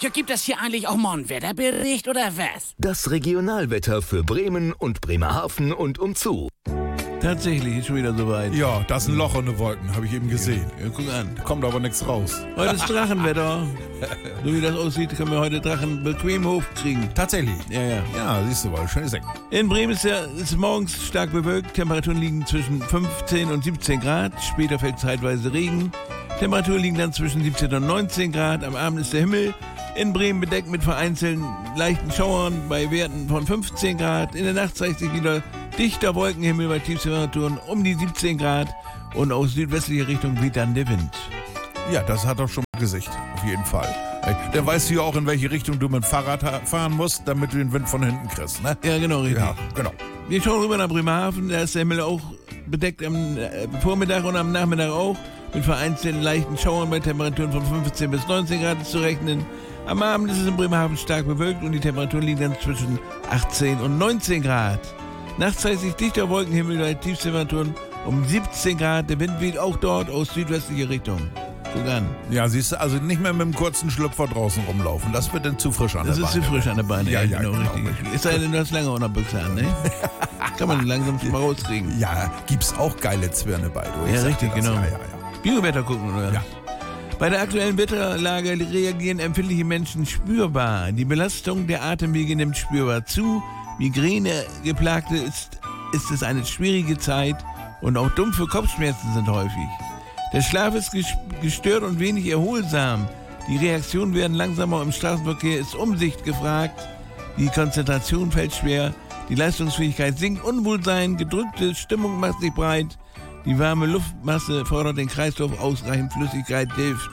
Ja, gibt es hier eigentlich auch mal einen Wetterbericht oder was? Das Regionalwetter für Bremen und Bremerhaven und umzu. Tatsächlich, ist schon wieder soweit. Ja, da ist ein Loch in den Wolken, habe ich eben gesehen. Ja, guck an. Kommt aber nichts raus. Heute ist Drachenwetter. So wie das aussieht, können wir heute Drachen bequem hochkriegen. Tatsächlich. Ja. Ja, siehst du mal, schönes Eck. In Bremen ist morgens stark bewölkt. Temperaturen liegen zwischen 15 und 17 Grad. Später fällt zeitweise Regen. Temperaturen liegen dann zwischen 17 und 19 Grad. Am Abend ist der Himmel in Bremen bedeckt mit vereinzelten leichten Schauern bei Werten von 15 Grad. In der Nacht zeigt sich wieder dichter Wolkenhimmel bei Tiefstemperaturen um die 17 Grad. Und aus südwestlicher Richtung weht dann der Wind. Ja, das hat doch schon mal Gesicht, auf jeden Fall. Der weiß hier auch, in welche Richtung du mit dem Fahrrad fahren musst, damit du den Wind von hinten kriegst, ne? Ja, genau, richtig. Ja, genau. Wir schauen rüber nach Bremerhaven. Da ist der Himmel auch bedeckt am Vormittag und am Nachmittag auch. Mit vereinzelten leichten Schauern bei Temperaturen von 15 bis 19 Grad zu rechnen. Am Abend ist es in Bremerhaven stark bewölkt und die Temperaturen liegen dann zwischen 18 und 19 Grad. Nachts zeigt sich dichter Wolkenhimmel bei Tiefstemperaturen um 17 Grad. Der Wind weht auch dort aus südwestlicher Richtung. Guck an. Ja, siehst du, also nicht mehr mit dem kurzen Schlüpfer draußen rumlaufen. Das wird dann zu frisch an der Beine. Das ist zu frisch an der Beine. Ja, genau, richtig. Ist denn, du hast lange ohne Büchse an, ne? Kann man langsam mal rauskriegen. Ja, gibt's auch geile Zwirne bei. Du. Ja, richtig, genau. Ja. Biowetter gucken, oder? Ja. Bei der aktuellen Wetterlage reagieren empfindliche Menschen spürbar. Die Belastung der Atemwege nimmt spürbar zu. Migränegeplagte ist es eine schwierige Zeit und auch dumpfe Kopfschmerzen sind häufig. Der Schlaf ist gestört und wenig erholsam. Die Reaktionen werden langsamer, im Straßenverkehr ist Umsicht gefragt. Die Konzentration fällt schwer. Die Leistungsfähigkeit sinkt. Unwohlsein, gedrückte Stimmung macht sich breit. Die warme Luftmasse fordert den Kreislauf, ausreichend Flüssigkeit hilft.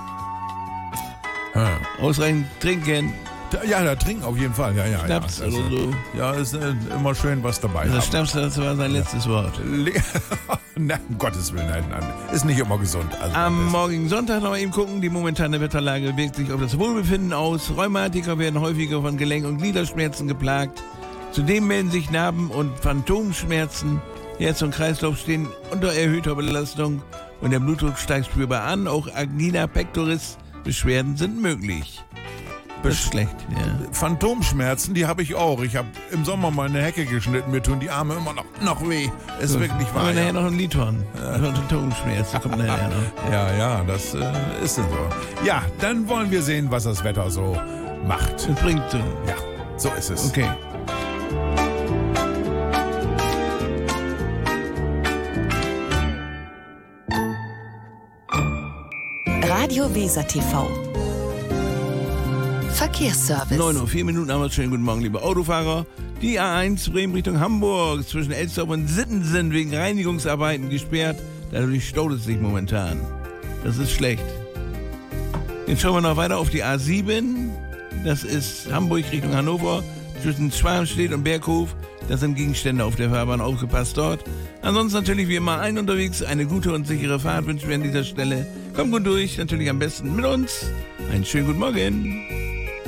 Ausreichend trinken. Ja, da trinken auf jeden Fall. Ja. Schnaps oder so. Ja, ist immer schön was dabei. Das Schnaps, das war sein letztes Wort. Na, um Gottes Willen, nein. Ist nicht immer gesund. Also am morgigen Sonntag noch mal eben gucken. Die momentane Wetterlage wirkt sich auf das Wohlbefinden aus. Rheumatiker werden häufiger von Gelenk- und Gliederschmerzen geplagt. Zudem melden sich Narben- und Phantomschmerzen. Herz und Kreislauf stehen unter erhöhter Belastung und der Blutdruck steigt spürbar an. Auch Angina pectoris Beschwerden sind möglich. Das ist schlecht, ja. Phantomschmerzen, die habe ich auch. Ich habe im Sommer mal eine Hecke geschnitten. Mir tun die Arme immer noch weh. Ist wirklich wahr. Aber nachher noch ein Lied hören. Phantomschmerzen kommt nachher noch. Ja, das ist denn so. Ja, dann wollen wir sehen, was das Wetter so macht. Das bringt so. Ja, so ist es. Okay. Radio Weser TV. Verkehrsservice. 9:04 haben wir. Schönen guten Morgen, liebe Autofahrer. Die A1 Bremen Richtung Hamburg zwischen Elsdorf und Sittensen wegen Reinigungsarbeiten gesperrt. Dadurch staut es sich momentan. Das ist schlecht. Jetzt schauen wir noch weiter auf die A7. Das ist Hamburg Richtung Hannover. Zwischen Schwarmstedt und Berghof. Da sind Gegenstände auf der Fahrbahn, aufgepasst dort. Ansonsten natürlich wie immer allen unterwegs eine gute und sichere Fahrt wünschen wir an dieser Stelle. Kommt gut durch, natürlich am besten mit uns. Einen schönen guten Morgen.